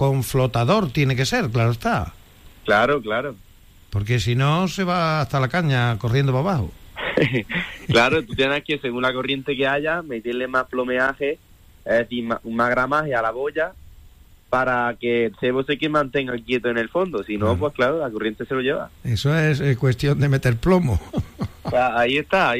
con flotador tiene que ser, claro está. Claro. Porque si no, se va hasta la caña corriendo para abajo. Claro, tú tienes que, según la corriente que haya, meterle más plomeaje, es decir, más gramaje a la boya, para que el cebo se mantenga quieto en el fondo. Si no, pues claro, la corriente se lo lleva. Eso es cuestión de meter plomo. Pues ahí está.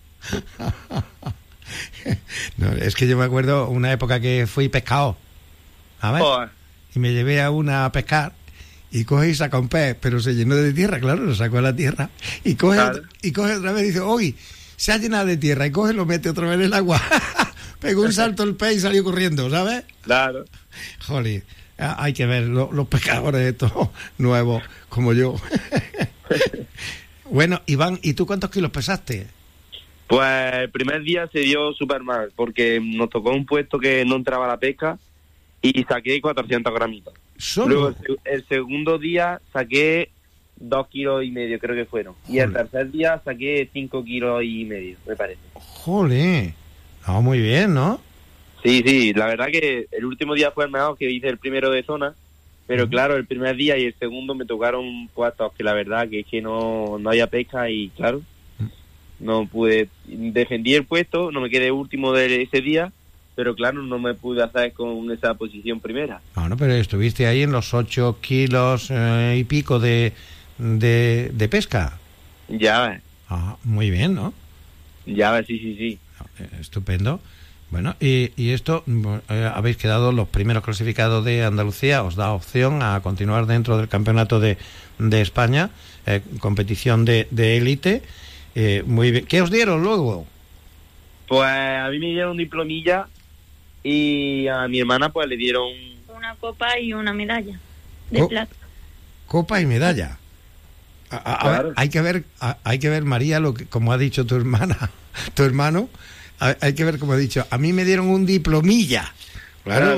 No, es que yo me acuerdo una época que fui pescado, ¿sabes? Y me llevé a una a pescar y coge y saca un pez, pero se llenó de tierra, claro, lo sacó a la tierra y coge otra vez y dice, oye, se ha llenado de tierra, y coge y lo mete otra vez en el agua. Pegó un salto el pez y salió corriendo, ¿sabes? Claro. Jolly, hay que ver los pescadores estos nuevos como yo. Bueno, Iván, ¿y tú cuántos kilos pesaste? Pues el primer día se dio súper mal, porque nos tocó un puesto que no entraba a la pesca y saqué 400 gramitos. ¿Solo? Luego el segundo día saqué 2,5 kilos, creo que fueron. Joder. Y el tercer día saqué 5,5 kilos, me parece. Joder, no, muy bien, ¿no? Sí, la verdad que el último día fue el mejor, que hice el primero de zona, pero claro, el primer día y el segundo me tocaron puestos que la verdad que es que no había pesca y claro, no pude, defendí el puesto, no me quedé último de ese día, pero claro, no me pude hacer con esa posición primera. No, pero estuviste ahí en los 8 kilos y pico de pesca. Ya ves. Muy bien, ¿no? Ya ves, sí. Estupendo. Bueno, y esto, habéis quedado los primeros clasificados de Andalucía, os da opción a continuar dentro del campeonato de España, competición de élite. Muy bien. ¿Qué os dieron luego? Pues a mí me dieron diplomilla y a mi hermana pues le dieron una copa y una medalla de plata. Copa y medalla. Claro. Hay que ver, María, lo que, como ha dicho tu hermano, hay que ver como ha dicho. A mí me dieron un diplomilla. Claro.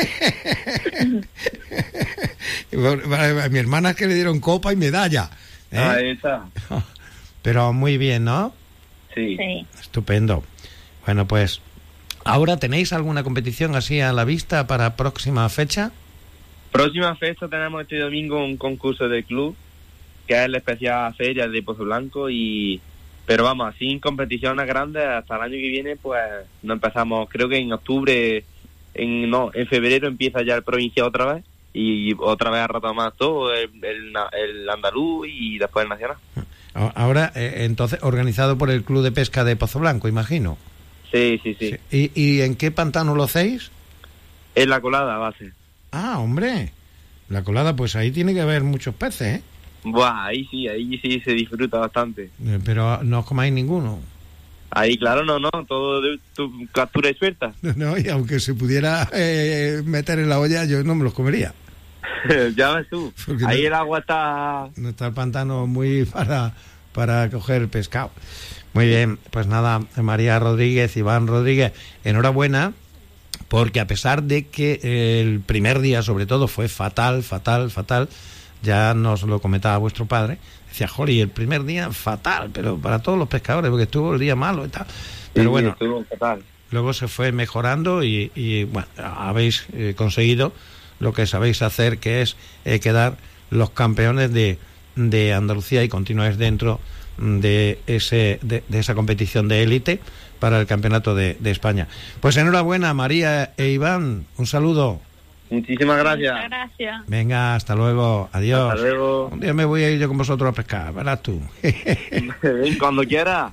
A mi hermana es que le dieron copa y medalla. Ahí está. Pero muy bien, ¿no? Sí. Estupendo. Bueno, pues, ¿ahora tenéis alguna competición así a la vista para próxima fecha? Próxima fecha tenemos este domingo un concurso del club, que es la especial feria de Pozo Blanco, pero vamos, sin competiciones grandes hasta el año que viene, pues no empezamos, creo que en octubre, en febrero empieza ya el provincial otra vez, y otra vez a retomar todo, el andaluz y después el nacional. Ahora, entonces, organizado por el Club de Pesca de Pozo Blanco, imagino. Sí. ¿Y en qué pantano lo hacéis? En la colada base. Ah, hombre, la colada, pues ahí tiene que haber muchos peces, ¿eh? Buah, ahí sí se disfruta bastante. Pero no os comáis ninguno. Ahí, claro, no, todo de tu captura y suelta. No, y aunque se pudiera meter en la olla, yo no me los comería. Ya ves tú, porque ahí el agua está... No está el pantano muy para coger pescado. Muy bien, pues nada, María Rodríguez, Iván Rodríguez, enhorabuena, porque a pesar de que el primer día sobre todo fue fatal, ya nos lo comentaba vuestro padre, decía, jolly, el primer día fatal, pero para todos los pescadores, porque estuvo el día malo y tal. Pero sí, bueno, estuvo fatal. Luego se fue mejorando y bueno, habéis conseguido lo que sabéis hacer, que es quedar los campeones de Andalucía y continuáis dentro de esa competición de élite para el campeonato de España. Pues enhorabuena, María e Iván, un saludo. Muchísimas gracias. Muchas gracias. Venga, hasta luego, adiós. Hasta luego. Un día me voy a ir yo con vosotros a pescar, verás tú. Ven cuando quieras.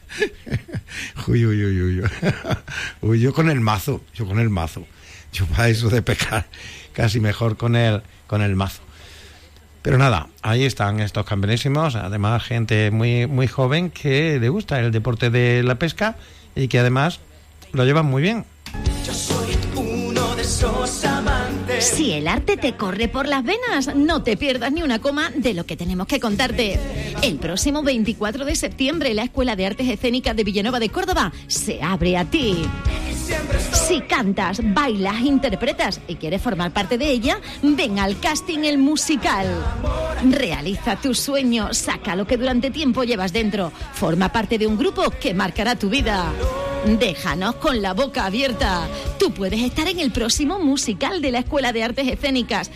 Uy, yo con el mazo. Yo para eso de pescar casi mejor con el mazo. Pero nada, ahí están estos campeonísimos, además gente muy, muy joven que le gusta el deporte de la pesca y que además lo llevan muy bien. Yo soy uno de esos amantes. Si el arte te corre por las venas, no te pierdas ni una coma de lo que tenemos que contarte. El próximo 24 de septiembre, la Escuela de Artes Escénicas de Villanueva de Córdoba se abre a ti. Si cantas, bailas, interpretas y quieres formar parte de ella, ven al casting El Musical. Realiza tu sueño, saca lo que durante tiempo llevas dentro. Forma parte de un grupo que marcará tu vida. Déjanos con la boca abierta. Tú puedes estar en el próximo musical de la Escuela de Artes Escénicas.